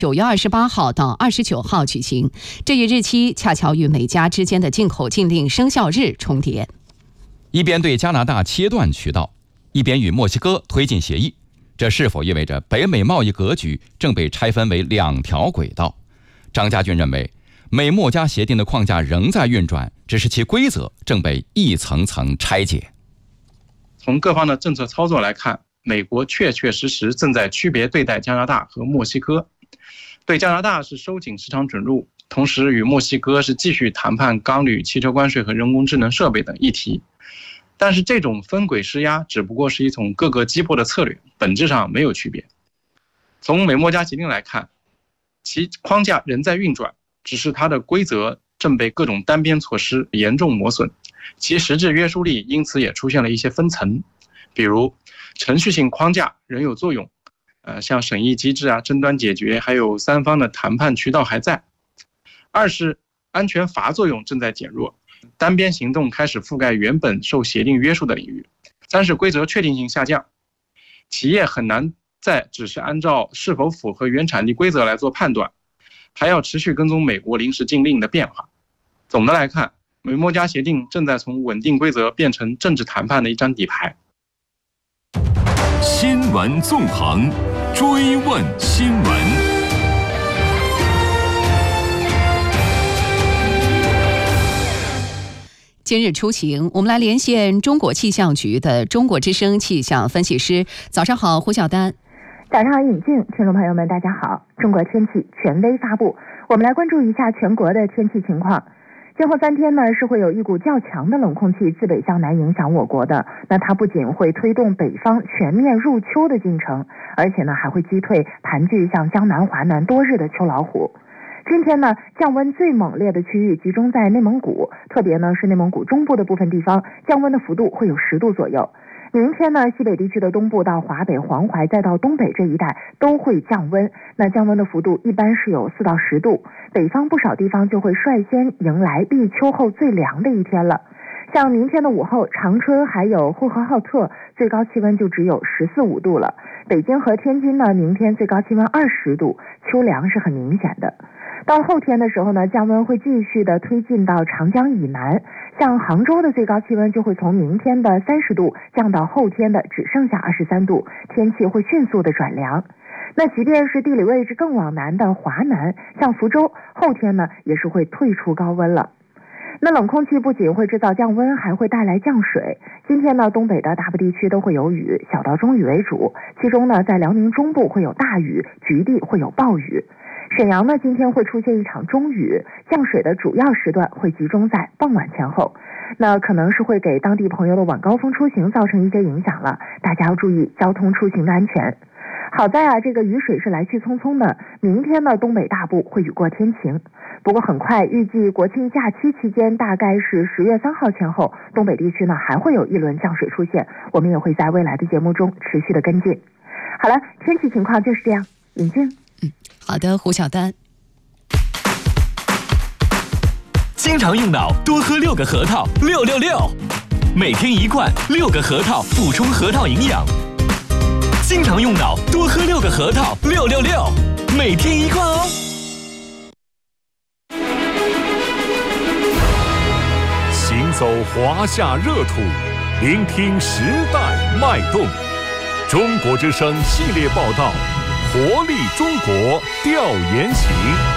9月28号到29号举行，这一日期恰巧与美加之间的进口禁令生效日重叠。 一边对加拿大切断渠道，一边与墨西哥推进协议，这是否意味着北美贸易格局正被拆分为2条轨道？张家俊认为，美墨加协定的框架仍在运转，只是其规则正被一层层拆解。 从各方的政策操作来看，美国确实正在区别对待加拿大和墨西哥。对加拿大是收紧市场准入，同时与墨西哥是继续谈判钢铝、汽车关税和人工智能设备等议题。但是这种分轨施压只不过是一种各个击破的策略，本质上没有区别。从美墨加协定来看，其框架仍在运转，只是它的规则正被各种单边措施严重磨损，其实质约束力因此也出现了一些分层。比如程序性框架仍有作用，像审议机制啊、争端解决，还有3方的谈判渠道还在。二是安全阀作用正在减弱，单边行动开始覆盖原本受协定约束的领域。三是规则确定性下降，企业很难再只是按照是否符合原产地规则来做判断，还要持续跟踪美国临时禁令的变化。总的来看，美墨加协定正在从稳定规则变成政治谈判的一张底牌。 新闻纵横，追问新闻。 今日出行，我们来连线中国气象局的中国之声气象分析师。早上好，胡晓丹。 早上好，尹静，听众朋友们，大家好。中国天气权威发布，我们来关注一下全国的天气情况。今后3天呢，是会有一股较强的冷空气自北向南影响我国的。那它不仅会推动北方全面入秋的进程，而且呢还会击退盘踞向江南、华南多日的秋老虎。今天呢，降温最猛烈的区域集中在内蒙古，特别呢是内蒙古中部的部分地方，降温的幅度会有10度左右。明天呢，西北地区的东部到华北、黄淮再到东北这一带都会降温，那降温的幅度一般是有4到10度，北方不少地方就会率先迎来立秋后最凉的一天了。像明天的午后，长春还有呼和浩特最高气温就只有14、15度了。北京和天津呢，明天最高气温20度，秋凉是很明显的。到后天的时候呢，降温会继续的推进到长江以南，像杭州的最高气温就会从明天的30度降到后天的只剩下23度，天气会迅速的转凉。那即便是地理位置更往南的华南，像福州，后天呢也是会退出高温了。那冷空气不仅会制造降温，还会带来降水。今天呢，东北的大部地区都会有雨，小到中雨为主，其中呢，在辽宁中部会有大雨，局地会有暴雨。沈阳呢，今天会出现一场中雨，降水的主要时段会集中在傍晚前后，那可能是会给当地朋友的晚高峰出行造成一些影响了，大家要注意交通出行的安全。好在啊，这个雨水是来去匆匆的，明天呢，东北大部会雨过天晴。不过很快，预计国庆假期期间，大概是10月3号前后，东北地区呢还会有一轮降水出现，我们也会在未来的节目中持续的跟进。好了，天气情况就是这样，尹静。 好的，胡晓丹。 经常用脑，多喝6个核桃，666，每天1罐，6个核桃补充核桃营养。经常用脑，多喝6个核桃，666，每天1罐哦。 行走华夏热土，聆听时代脉动。中国之声系列报道，活力中国调研行。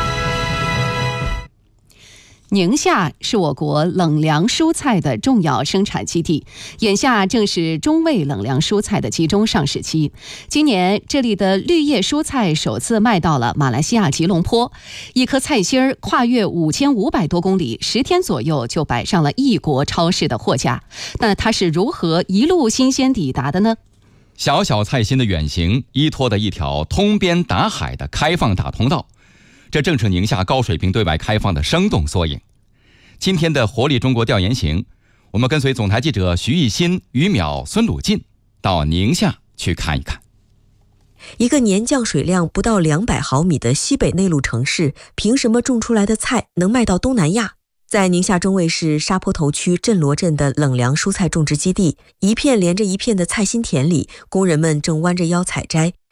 宁夏是我国冷凉蔬菜的重要生产基地，眼下正是中味冷凉蔬菜的集中上市期。今年这里的绿叶蔬菜首次卖到了马来西亚吉隆坡，一颗菜心儿跨越5500多公里，10天左右就摆上了异国超市的货架。那它是如何一路新鲜抵达的呢？ 小小菜心的远行依托的一条通边达海的开放大通道，这正是宁夏高水平对外开放的生动缩影。今天的活力中国调研行，我们跟随总台记者徐艺新、于淼、孙鲁进到宁夏去看一看。 一个年降水量不到200毫米的西北内陆城市，凭什么种出来的菜能卖到东南亚？在宁夏中卫市沙坡头区镇罗镇的冷凉蔬菜种植基地，一片连着一片的菜心田里，工人们正弯着腰采摘，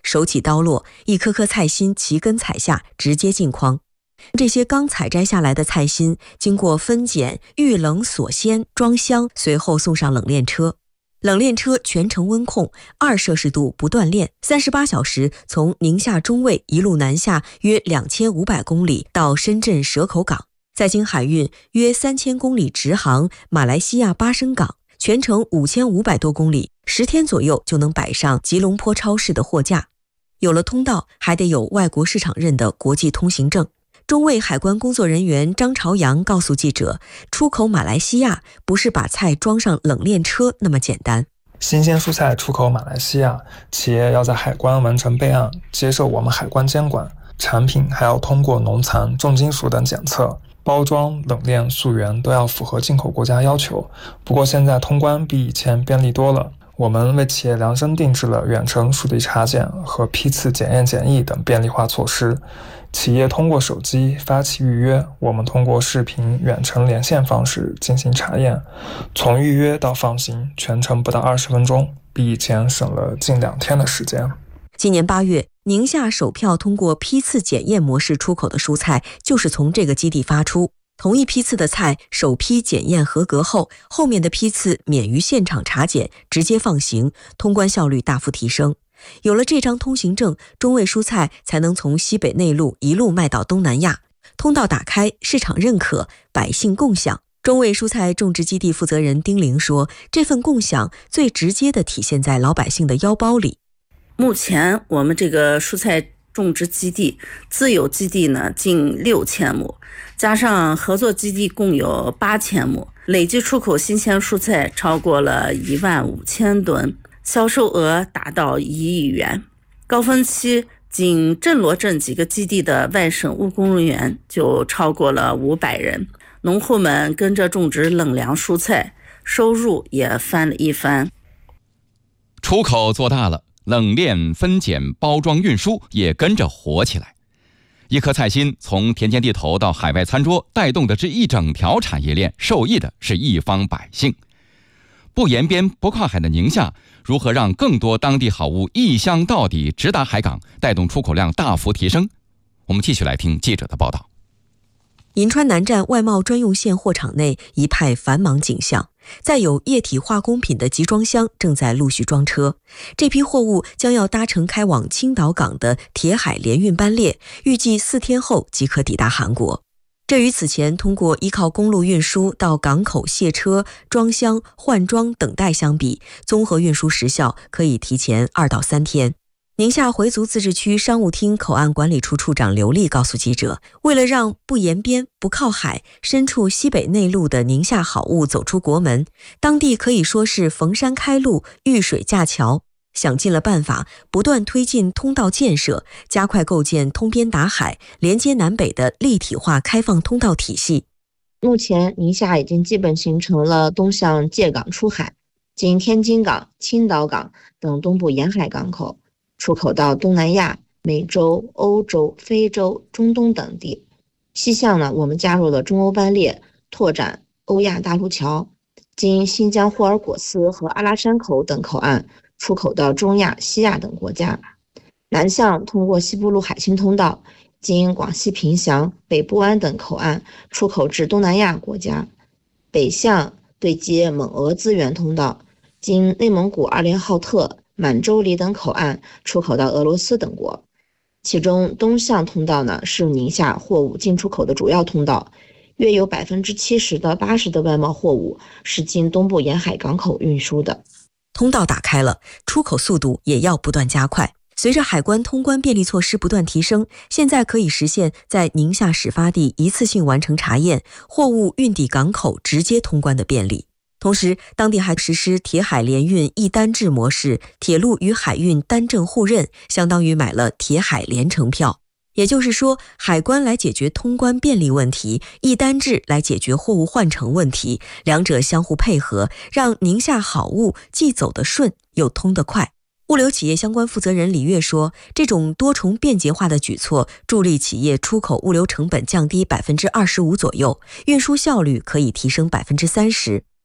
手起刀落，一颗颗菜心齐根采下，直接进筐。这些刚采摘下来的菜心，经过分拣、预冷锁鲜、装箱，随后送上冷链车。冷链车全程温控，2摄氏度不断链，38小时从宁夏中卫一路南下约2500公里到深圳蛇口港，再经海运约3000公里直航马来西亚巴生港，全程5500多公里，10天左右就能摆上吉隆坡超市的货架。有了通道，还得有外国市场认的国际通行证。中卫海关工作人员张朝阳告诉记者，出口马来西亚不是把菜装上冷链车那么简单。 新鲜蔬菜出口马来西亚，企业要在海关完成备案，接受我们海关监管，产品还要通过农残、重金属等检测，包装、冷链、溯源都要符合进口国家要求。不过现在通关比以前便利多了，我们为企业量身定制了远程属地查检和批次检验检疫等便利化措施。企业通过手机发起预约，我们通过视频远程连线方式进行查验，从预约到放行全程不到20分钟，比以前省了近2天的时间。 今年8月，宁夏首票通过批次检验模式出口的蔬菜就是从这个基地发出。同一批次的菜首批检验合格后，后面的批次免于现场查检，直接放行，通关效率大幅提升。有了这张通行证，中卫蔬菜才能从西北内陆一路卖到东南亚。通道打开，市场认可，百姓共享。中卫蔬菜种植基地负责人丁玲说，这份共享最直接地体现在老百姓的腰包里。 目前我们这个蔬菜种植基地自有基地呢近6000亩，加上合作基地共有8000亩，累计出口新鲜蔬菜超过了15000吨，销售额达到1亿元。高峰期仅镇罗镇几个基地的外省务工人员就超过了500人，农户们跟着种植冷凉蔬菜，收入也翻了一番。 出口做大了，冷链、分拣、包装、运输也跟着火起来。一颗菜心从田间地头到海外餐桌，带动的是一整条产业链，受益的是一方百姓。不沿边不靠海的宁夏，如何让更多当地好物一箱到底直达海港，带动出口量大幅提升？我们继续来听记者的报道。 银川南站外贸专用线货场内一派繁忙景象，载有液体化工品的集装箱正在陆续装车。这批货物将要搭乘开往青岛港的铁海联运班列，预计4天后即可抵达韩国。这与此前通过依靠公路运输到港口卸车、装箱、换装等待相比，综合运输时效可以提前2到3天。宁夏回族自治区商务厅口岸管理处处长刘丽告诉记者，为了让不沿边、不靠海、身处西北内陆的宁夏好物走出国门，当地可以说是逢山开路、遇水架桥，想尽了办法，不断推进通道建设，加快构建通边达海、连接南北的立体化开放通道体系。 目前宁夏已经基本形成了东向界港出海，经天津港、青岛港等东部沿海港口，出口到东南亚、美洲、欧洲、非洲、中东等地。西向呢，我们加入了中欧班列，拓展欧亚大陆桥，经新疆霍尔果斯和阿拉山口等口岸出口到中亚、西亚等国家。南向通过西部陆海青通道，经广西凭祥、北部湾等口岸出口至东南亚国家。北向对接蒙俄资源通道，经内蒙古阿联浩特、满洲里等口岸出口到俄罗斯等国。其中东向通道呢，是宁夏货物进出口的主要通道，约有70%到80%的外贸货物是经东部沿海港口运输的。 通道打开了，出口速度也要不断加快。随着海关通关便利措施不断提升，现在可以实现在宁夏始发地一次性完成查验，货物运抵港口直接通关的便利。同时，当地还实施铁海联运一单制模式，铁路与海运单证互认，相当于买了铁海联程票。也就是说，海关来解决通关便利问题，一单制来解决货物换乘问题，两者相互配合，让宁夏好物既走得顺又通得快。物流企业相关负责人李月说，这种多重便捷化的举措助力企业出口物流成本降低25%左右，运输效率可以提升30%。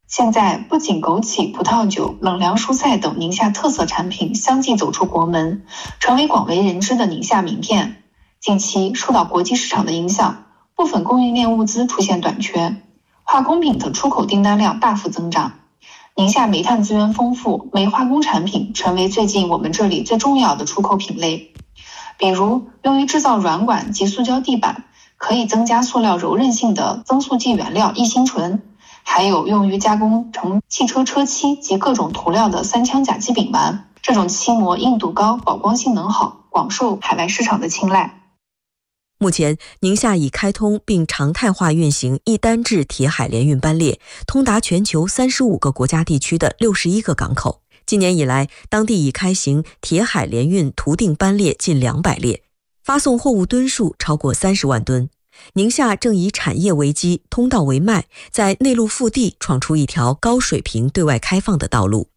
现在不仅枸杞、葡萄酒、冷凉蔬菜等宁夏特色产品相继走出国门，成为广为人知的宁夏名片。近期受到国际市场的影响，部分供应链物资出现短缺，化工品的出口订单量大幅增长。宁夏煤炭资源丰富，煤化工产品成为最近我们这里最重要的出口品类。比如用于制造软管及塑胶地板，可以增加塑料柔韧性的增塑剂原料异辛醇，还有用于加工成汽车车漆及各种涂料的三羟甲基丙烷，这种漆膜硬度高，保光性能好，广受海外市场的青睐。 目前，宁夏已开通并常态化运行一单制铁海联运班列，通达全球35个国家地区的61个港口。今年以来，当地已开行铁海联运图定班列近200列，发送货物吨数超过30万吨。宁夏正以产业为基，通道为脉，在内陆腹地闯出一条高水平对外开放的道路。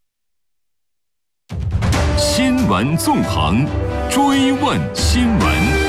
新闻纵横，追问新闻。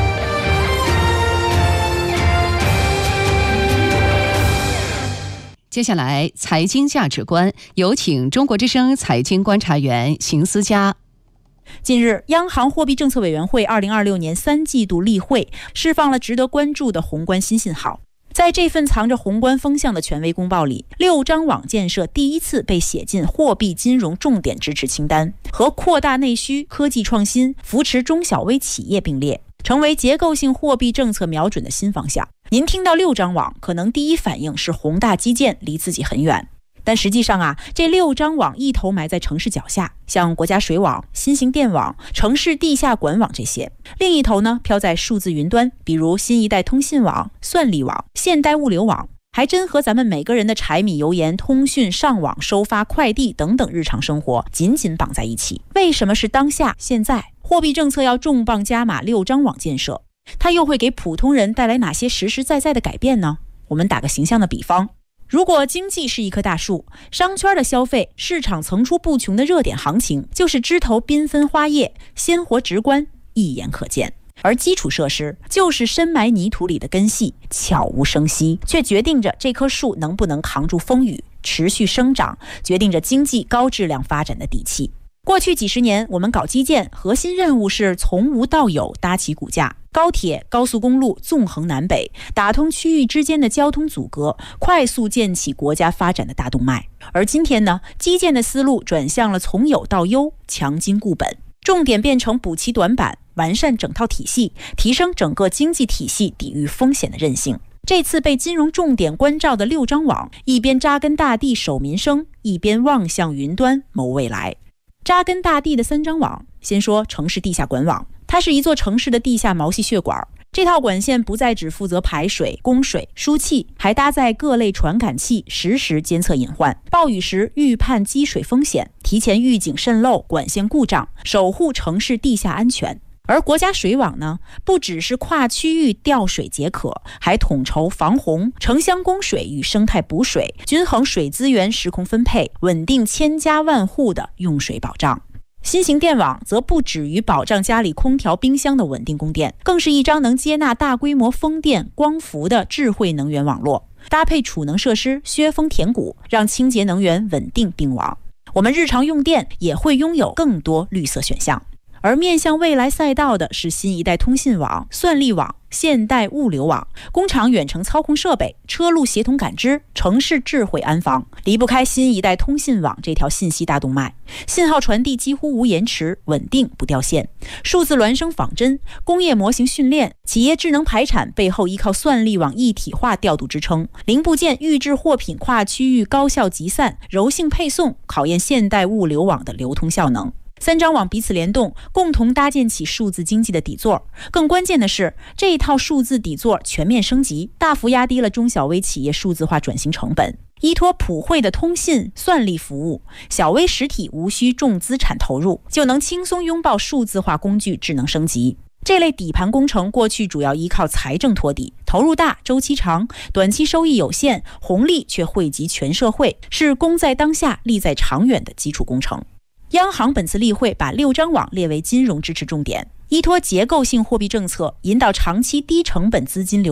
接下来，财经价值观，有请中国之声财经观察员邢思佳。 近日，央行货币政策委员会2026年3季度例会释放了值得关注的宏观新信号。在这份藏着宏观风向的权威公报里，6张网建设第一次被写进货币金融重点支持清单，和扩大内需、科技创新、扶持中小微企业并列，成为结构性货币政策瞄准的新方向。您听到6张网，可能第一反应是宏大基建离自己很远，但实际上这6张网一头埋在城市脚下，像国家水网、新型电网、城市地下管网这些；另一头呢，飘在数字云端，比如新一代通信网、算力网、现代物流网，还真和咱们每个人的柴米油盐、通讯、上网、收发、快递等等日常生活紧紧绑在一起。为什么是当下现在货币政策要重磅加码6张网建设？它又会给普通人带来哪些实实在在的改变呢？我们打个形象的比方，如果经济是一棵大树，商圈的消费市场层出不穷的热点行情就是枝头缤纷花叶，鲜活直观，一眼可见。而基础设施就是深埋泥土里的根系，悄无声息，却决定着这棵树能不能扛住风雨，持续生长，决定着经济高质量发展的底气。过去几十年，我们搞基建，核心任务是从无到有搭起骨架，高铁、高速公路纵横南北，打通区域之间的交通阻隔，快速建起国家发展的大动脉。而今天呢，基建的思路转向了从有到优，强筋固本，重点变成补齐短板，完善整套体系，提升整个经济体系抵御风险的韧性。这次被金融重点关照的6张网，一边扎根大地守民生，一边望向云端谋未来。扎根大地的3张网，先说城市地下管网，它是一座城市的地下毛细血管。这套管线不再只负责排水、供水、输气，还搭载各类传感器，实时监测隐患，暴雨时预判积水风险，提前预警渗漏、管线故障，守护城市地下安全。而国家水网呢，不只是跨区域调水解渴，还统筹防洪、城乡供水与生态补水，均衡水资源时空分配，稳定千家万户的用水保障。新型电网则不止于保障家里空调冰箱的稳定供电，更是一张能接纳大规模风电、光伏的智慧能源网络，搭配储能设施削峰填谷，让清洁能源稳定并网。我们日常用电也会拥有更多绿色选项。而面向未来赛道的是新一代通信网、算力网、现代物流网、工厂远程操控设备、车路协同感知、城市智慧安防，离不开新一代通信网这条信息大动脉，信号传递几乎无延迟，稳定不掉线。数字孪生仿真、工业模型训练、企业智能排产背后依靠算力网一体化调度支撑，零部件预制货品跨区域高效集散、柔性配送，考验现代物流网的流通效能。3张网彼此联动，共同搭建起数字经济的底座。更关键的是，这一套数字底座全面升级，大幅压低了中小微企业数字化转型成本。依托普惠的通信算力服务，小微实体无需重资产投入，就能轻松拥抱数字化工具智能升级。这类底盘工程过去主要依靠财政托底，投入大，周期长，短期收益有限，红利却惠及全社会，是功在当下、利在长远的基础工程。央行本次例会把6张网列为金融支持重点，依托结构性货币政策，引导长期低成本资金流入，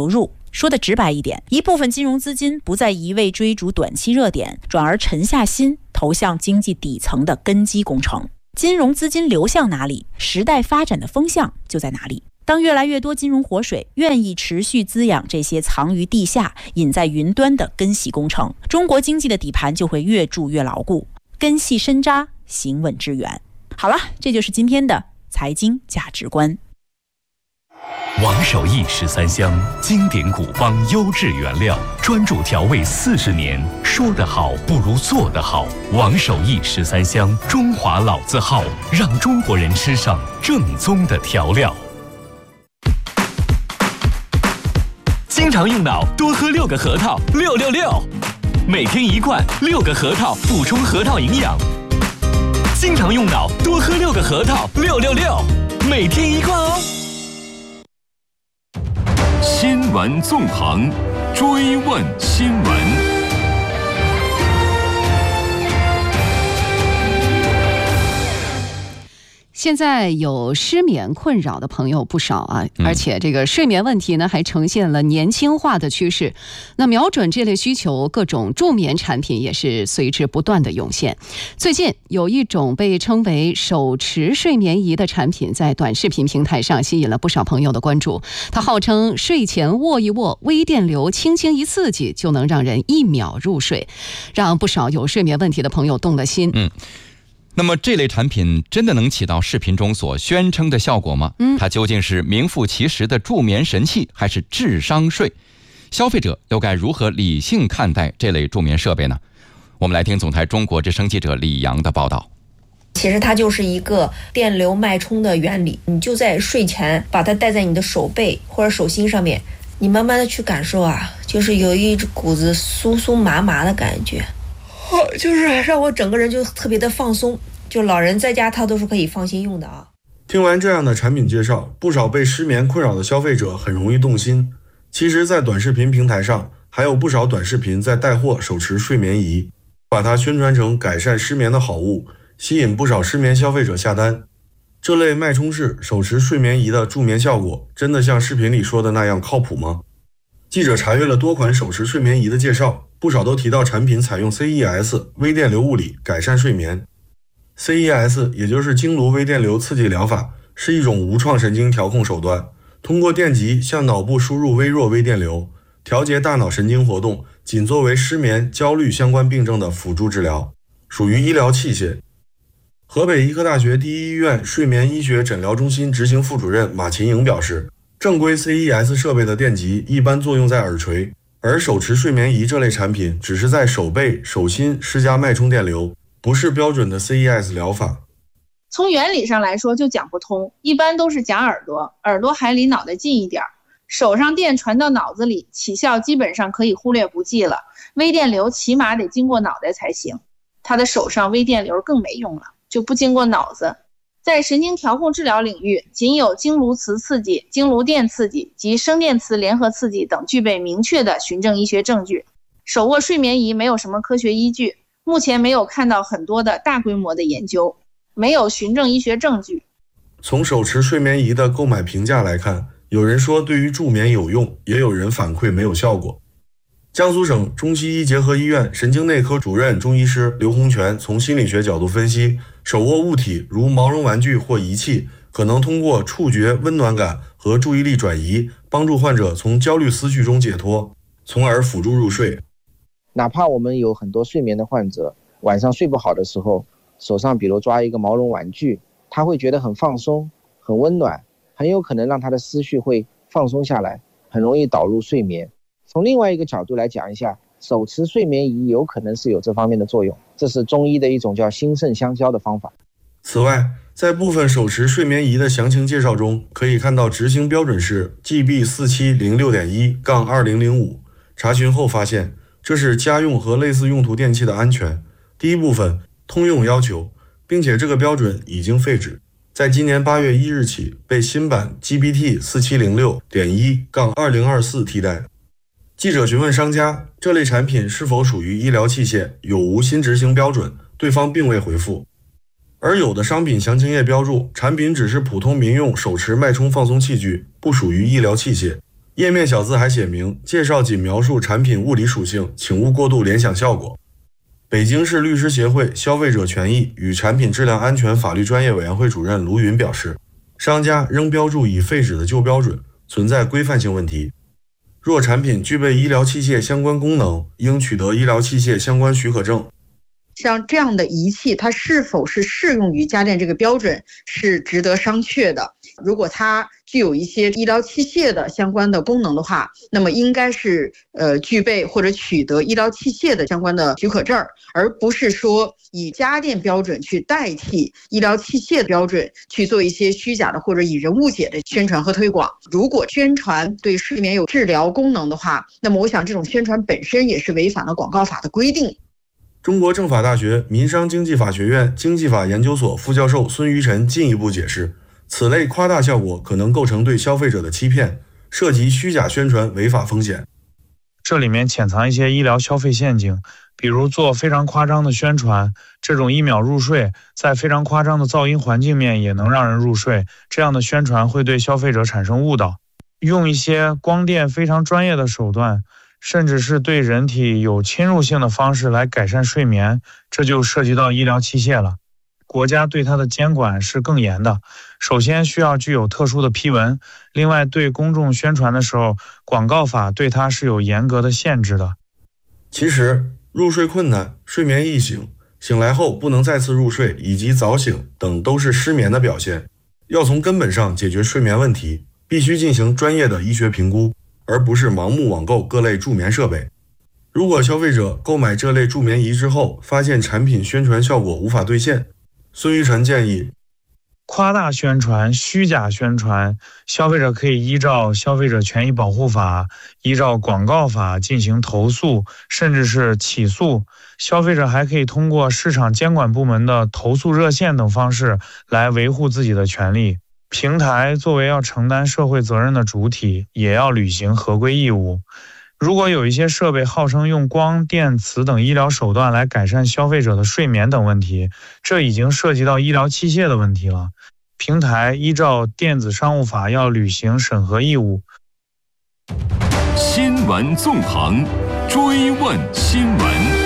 说的直白一点，一部分金融资金不再一味追逐短期热点，转而沉下心投向经济底层的根基工程。金融资金流向哪里，时代发展的风向就在哪里。当越来越多金融活水愿意持续滋养这些藏于地下、隐在云端的根系工程，中国经济的底盘就会越筑越牢固，根系深扎，行稳致远。好了，这就是今天的财经价值观。 王守义13香，经典古方优质原料，专注调味40年，说得好不如做得好。王守义13香，中华老字号，让中国人吃上正宗的调料。 经常用脑，多喝6个核桃，666，每天1罐，6个核桃补充核桃营养。经常用脑，多喝6个核桃，666，每天1罐哦。 新闻纵横，追问新闻。 现在有失眠困扰的朋友不少啊，而且这个睡眠问题呢还呈现了年轻化的趋势。那瞄准这类需求，各种助眠产品也是随之不断的涌现。最近有一种被称为手持睡眠仪的产品在短视频平台上吸引了不少朋友的关注。它号称睡前握一握，微电流轻轻一刺激就能让人1秒入睡，让不少有睡眠问题的朋友动了心。 那么这类产品真的能起到视频中所宣称的效果吗？它究竟是名副其实的助眠神器，还是智商税？消费者又该如何理性看待这类助眠设备呢？我们来听总台中国之声记者李阳的报道。 其实它就是一个电流脉冲的原理，你就在睡前把它戴在你的手背或者手心上面，你慢慢的去感受啊，就是有一股子酥酥麻麻的感觉，就是让我整个人就特别的放松，就老人在家他都是可以放心用的啊。 听完这样的产品介绍，不少被失眠困扰的消费者很容易动心。其实在短视频平台上还有不少短视频在带货手持睡眠仪，把它宣传成改善失眠的好物，吸引不少失眠消费者下单。这类脉冲式手持睡眠仪的助眠效果真的像视频里说的那样靠谱吗？记者查阅了多款手持睡眠仪的介绍，不少都提到产品采用 CES 微电流物理改善睡眠。CES 也就是经颅微电流刺激疗法，是一种无创神经调控手段，通过电极向脑部输入微弱微电流，调节大脑神经活动，仅作为失眠、焦虑相关病症的辅助治疗，属于医疗器械。河北医科大学第一医院睡眠医学诊疗中心执行副主任马琴颖表示，正规 CES 设备的电极一般作用在耳垂，而手持睡眠仪这类产品只是在手背、手心施加脉冲电流，不是标准的 CES 疗法。 从原理上来说就讲不通，一般都是夹耳朵，耳朵还离脑袋近一点，手上电传到脑子里，起效基本上可以忽略不计了，微电流起码得经过脑袋才行，他的手上微电流更没用了，就不经过脑子。在神经调控治疗领域，仅有经颅磁刺激、经颅电刺激及声电磁联合刺激等具备明确的循证医学证据。手握睡眠仪没有什么科学依据，目前没有看到很多的大规模的研究，没有循证医学证据。 从手持睡眠仪的购买评价来看，有人说对于助眠有用，也有人反馈没有效果。江苏省中西医结合医院神经内科主任中医师刘洪全从心理学角度分析，手握物体如毛绒玩具或仪器，可能通过触觉温暖感和注意力转移，帮助患者从焦虑思绪中解脱，从而辅助入睡。 哪怕我们有很多睡眠的患者，晚上睡不好的时候，手上比如抓一个毛绒玩具，他会觉得很放松、很温暖，很有可能让他的思绪会放松下来，很容易导入睡眠。从另外一个角度来讲一下，手持睡眠仪有可能是有这方面的作用，这是中医的一种叫心肾相交的方法。 此外，在部分手持睡眠仪的详情介绍中，可以看到执行标准是 GB4706.1-2005， 查询后发现这是家用和类似用途电器的安全第一部分通用要求，并且这个标准已经废止，在今年8月1日起被新版 GPT4706.1-2024 替代。记者询问商家，这类产品是否属于医疗器械，有无新执行标准，对方并未回复。而有的商品详情页标注，产品只是普通民用手持脉冲放松器具，不属于医疗器械， 页面小字还写明，介绍仅描述产品物理属性，请勿过度联想效果。北京市律师协会消费者权益与产品质量安全法律专业委员会主任卢云表示，商家仍标注已废止的旧标准，存在规范性问题。若产品具备医疗器械相关功能，应取得医疗器械相关许可证。 像这样的仪器，它是否是适用于家电这个标准是值得商榷的。如果它具有一些医疗器械的相关的功能的话，那么应该是具备或者取得医疗器械的相关的许可证，而不是说以家电标准去代替医疗器械的标准去做一些虚假的或者以人误解的宣传和推广。如果宣传对睡眠有治疗功能的话，那么我想这种宣传本身也是违反了广告法的规定。 中国政法大学民商经济法学院经济法研究所副教授孙于晨进一步解释，此类夸大效果可能构成对消费者的欺骗，涉及虚假宣传违法风险。 这里面潜藏一些医疗消费陷阱，比如做非常夸张的宣传，这种1秒入睡，在非常夸张的噪音环境面也能让人入睡，这样的宣传会对消费者产生误导。用一些光电非常专业的手段，甚至是对人体有侵入性的方式来改善睡眠，这就涉及到医疗器械了。国家对它的监管是更严的，首先需要具有特殊的批文，另外对公众宣传的时候，广告法对它是有严格的限制的。 其实入睡困难、睡眠易醒、醒来后不能再次入睡以及早醒等都是失眠的表现，要从根本上解决睡眠问题，必须进行专业的医学评估，而不是盲目网购各类助眠设备。如果消费者购买这类助眠仪之后，发现产品宣传效果无法兑现，孙于晨建议， 夸大宣传、虚假宣传，消费者可以依照消费者权益保护法、依照广告法进行投诉，甚至是起诉。消费者还可以通过市场监管部门的投诉热线等方式来维护自己的权利。平台作为要承担社会责任的主体，也要履行合规义务。如果有一些设备号称用光电磁等医疗手段来改善消费者的睡眠等问题，这已经涉及到医疗器械的问题了。平台依照电子商务法要履行审核义务。 新闻纵横，追问新闻。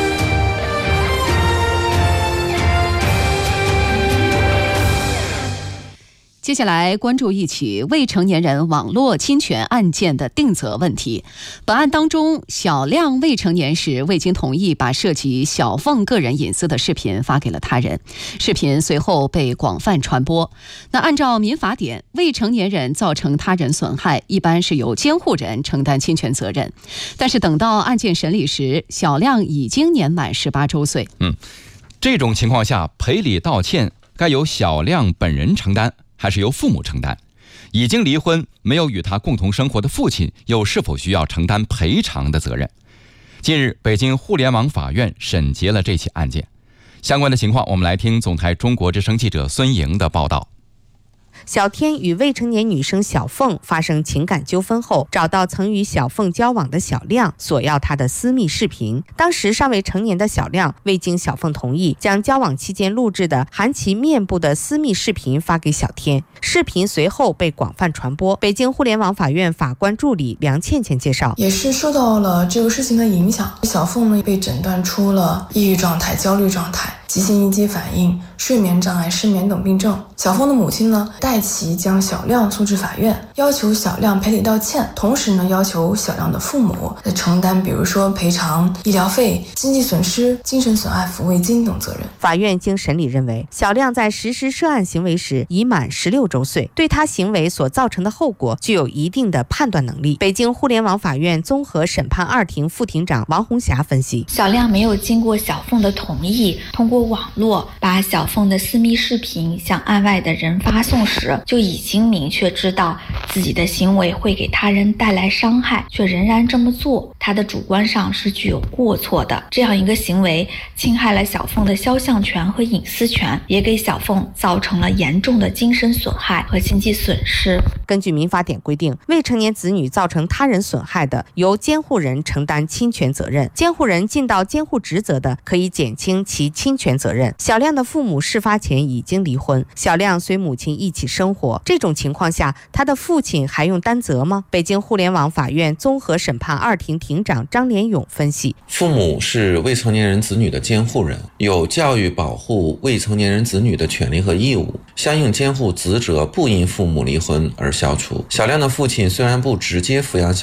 接下来关注一起未成年人网络侵权案件的定责问题。本案当中，小亮未成年时未经同意把涉及小凤个人隐私的视频发给了他人，视频随后被广泛传播。那按照民法典，未成年人造成他人损害，一般是由监护人承担侵权责任。但是等到案件审理时，小亮已经年满18周岁。 这种情况下，赔礼道歉该由小亮本人承担，还是由父母承担？已经离婚没有与他共同生活的父亲又是否需要承担赔偿的责任？近日，北京互联网法院审结了这起案件。相关的情况，我们来听总台中国之声记者孙莹的报道。 小天与未成年女生小凤发生情感纠纷后，找到曾与小凤交往的小亮，索要她的私密视频。当时尚未成年的小亮未经小凤同意，将交往期间录制的含其面部的私密视频发给小天，视频随后被广泛传播。北京互联网法院法官助理梁倩倩介绍， 也是受到了这个事情的影响，小凤呢被诊断出了抑郁状态、焦虑状态、急性应激反应、睡眠障碍、失眠等病症。小凤的母亲呢代其将小亮诉至法院，要求小亮赔礼道歉，同时呢要求小亮的父母承担比如说赔偿医疗费、经济损失、精神损害抚慰金等责任。 法院经审理认为，小亮在实施涉案行为时已满16周岁，对他行为所造成的后果具有一定的判断能力。北京互联网法院综合审判2庭副庭长王红霞分析， 小亮没有经过小凤的同意，通过网络把小凤的私密视频向案外的人发送时，就已经明确知道自己的行为会给他人带来伤害，却仍然这么做，他的主观上是具有过错的。这样一个行为侵害了小凤的肖像权和隐私权，也给小凤造成了严重的精神损害和经济损失。 根据民法典规定，未成年子女造成他人损害的，由监护人承担侵权责任。监护人尽到监护职责的，可以减轻其侵权权责任。小亮的父母事发前已经离婚，小亮随母亲一起生活，这种情况下，他的父亲还用担责吗？北京互联网法院综合审判2庭庭长张连勇分析， 父母是未成年人子女的监护人，有教育保护未成年人子女的权利和义务，相应监护职责不因父母离婚而消除。小亮的父亲虽然不直接抚养小